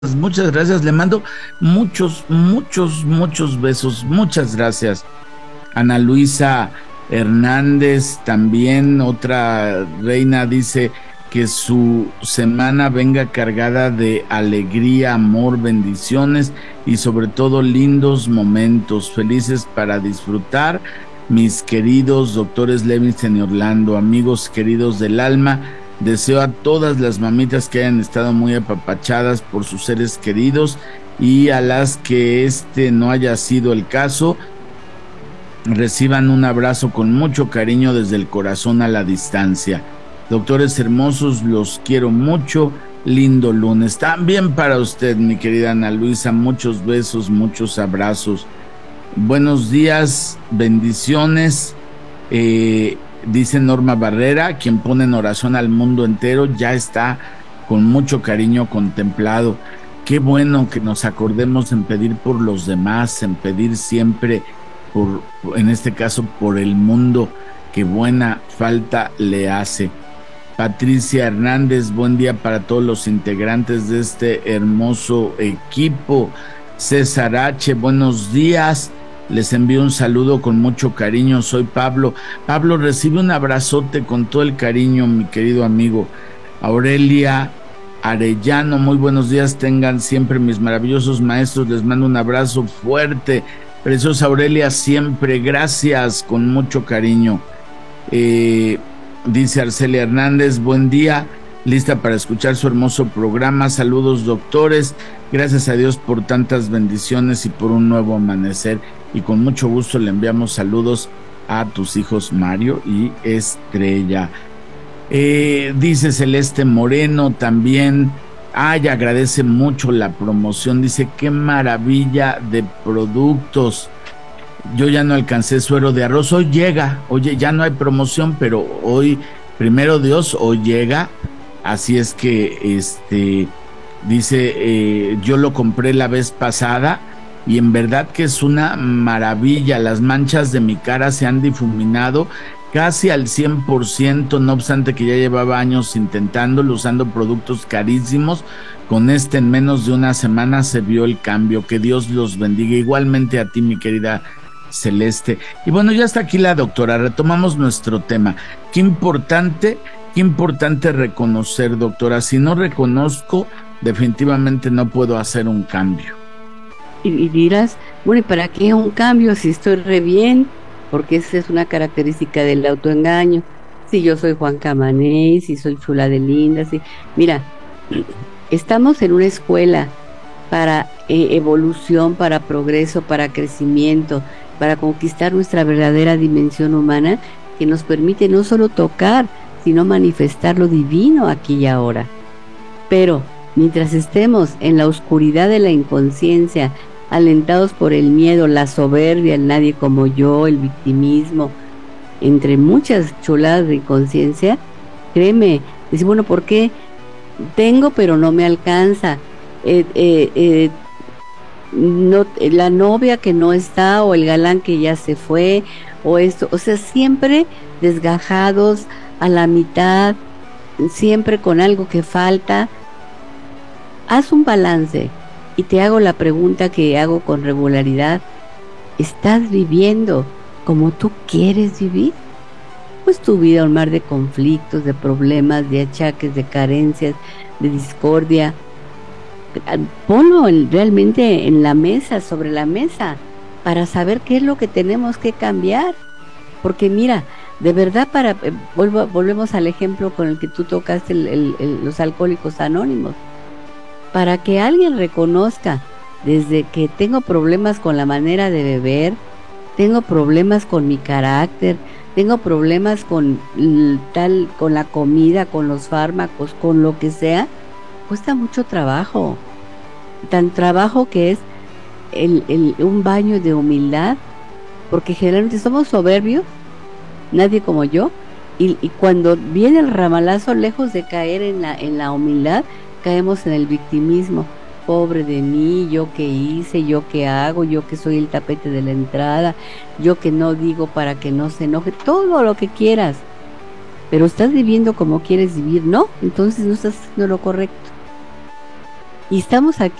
Muchas gracias, le mando muchos besos, muchas gracias. Ana Luisa Hernández, también otra reina, dice que su semana venga cargada de alegría, amor, bendiciones y sobre todo lindos momentos felices para disfrutar. Mis queridos doctores Levinson y Orlando, amigos queridos del alma, deseo a todas las mamitas que hayan estado muy apapachadas por sus seres queridos y a las que este no haya sido el caso, reciban un abrazo con mucho cariño desde el corazón a la distancia. Doctores hermosos, los quiero mucho. Lindo lunes. También para usted, mi querida Ana Luisa, muchos besos, muchos abrazos. Buenos días, bendiciones. Dice Norma Barrera, quien pone en oración al mundo entero, ya está con mucho cariño contemplado. Qué bueno que nos acordemos en pedir por los demás, en pedir siempre por, en este caso, por el mundo, que buena falta le hace. Patricia Hernández, buen día para todos los integrantes de este hermoso equipo. César H, buenos días. Les envío un saludo con mucho cariño. Soy Pablo. Pablo, recibe un abrazote con todo el cariño, mi querido amigo. Aurelia Arellano, muy buenos días. Tengan siempre mis maravillosos maestros. Les mando un abrazo fuerte. Preciosa Aurelia, siempre. Gracias, con mucho cariño. Dice Arcelia Hernández, buen día. Lista para escuchar su hermoso programa. Saludos, doctores. Gracias a Dios por tantas bendiciones y por un nuevo amanecer. Y con mucho gusto le enviamos saludos a tus hijos Mario y Estrella. Dice Celeste Moreno también. Ay, agradece mucho la promoción. Dice, qué maravilla de productos. Yo ya no alcancé suero de arroz. Hoy llega. Oye, ya no hay promoción, pero hoy, primero Dios, hoy llega. Así es que, dice, yo lo compré la vez pasada y en verdad que es una maravilla. Las manchas de mi cara se han difuminado casi al 100%, no obstante que ya llevaba años intentándolo, usando productos carísimos. Con en menos de una semana se vio el cambio. Que Dios los bendiga. Igualmente a ti, mi querida Celeste. Y bueno, ya está aquí la doctora. Retomamos nuestro tema. Qué importante reconocer, doctora. Si no reconozco, definitivamente no puedo hacer un cambio. Y dirás, bueno, ¿y para qué un cambio si estoy re bien? Porque esa es una característica del autoengaño. Si yo soy Juan Camaney, si soy chula de linda, si... Mira, estamos en una escuela para evolución, para progreso, para crecimiento, para conquistar nuestra verdadera dimensión humana, que nos permite no solo tocar, sino manifestar lo divino aquí y ahora. Pero mientras estemos en la oscuridad de la inconsciencia, alentados por el miedo, la soberbia, el nadie como yo, el victimismo, entre muchas chuladas de inconsciencia, créeme, dice, bueno, ¿por qué tengo pero no me alcanza? No, la novia que no está, o el galán que ya se fue, o esto, o sea, siempre desgajados a la mitad, siempre con algo que falta. Haz un balance y te hago la pregunta que hago con regularidad. ¿Estás viviendo como tú quieres vivir? Pues tu vida un mar de conflictos, de problemas, de achaques, de carencias, de discordia. Ponlo realmente en la mesa, sobre la mesa, para saber qué es lo que tenemos que cambiar. Porque mira, de verdad, volvemos al ejemplo con el que tú tocaste, los alcohólicos anónimos. Para que alguien reconozca desde que tengo problemas con la manera de beber, tengo problemas con mi carácter, tengo problemas con con la comida, con los fármacos, con lo que sea, cuesta mucho trabajo. Tan trabajo que es un baño de humildad, porque generalmente somos soberbios, nadie como yo, y cuando viene el ramalazo, lejos de caer en la humildad, caemos en el victimismo. Pobre de mí, yo qué hice, yo qué hago, yo que soy el tapete de la entrada, yo que no digo para que no se enoje, todo lo que quieras, pero estás viviendo como quieres vivir, ¿no? Entonces no estás haciendo lo correcto. y estamos aquí